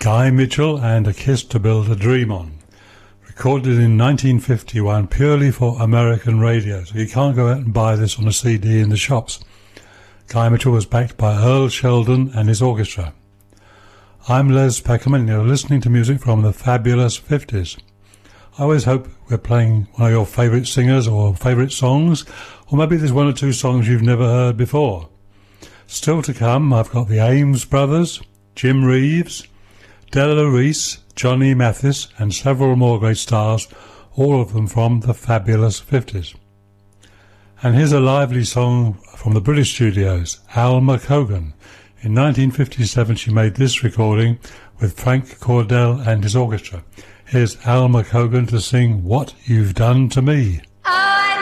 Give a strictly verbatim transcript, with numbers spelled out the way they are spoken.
Guy Mitchell and A Kiss to Build a Dream On. Recorded in nineteen fifty-one purely for American radio, so you can't go out and buy this on a C D in the shops. Guy Mitchell was backed by Earl Sheldon and his orchestra. I'm Les Peckham and you're listening to music from the fabulous fifties. I always hope we're playing one of your favourite singers or favourite songs, or maybe there's one or two songs you've never heard before. Still to come, I've got the Ames Brothers, Jim Reeves, Della Reese, Johnny Mathis and several more great stars, all of them from the fabulous fifties. And here's a lively song from the British studios, Alma Cogan. In nineteen fifty-seven she made this recording with Frank Cordell and his orchestra. Here's Alma Cogan to sing What You've Done to Me.